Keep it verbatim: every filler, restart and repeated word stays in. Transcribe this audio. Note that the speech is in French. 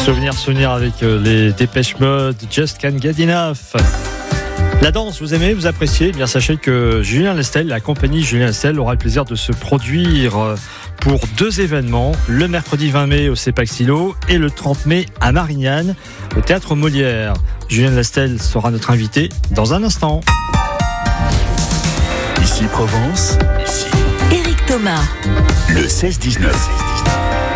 Souvenir, souvenir avec les Dépêche Mode, Just Can't Get Enough. La danse, vous aimez, vous appréciez? Eh bien, sachez que Julien Lestel, la compagnie Julien Lestel, aura le plaisir de se produire pour deux événements, le mercredi vingt mai au CEPAC Silo et le trente mai à Marignane, au Théâtre Molière. Julien Lestel sera notre invité dans un instant. Ici Provence, ici Éric Thomas, le seize dix-neuf.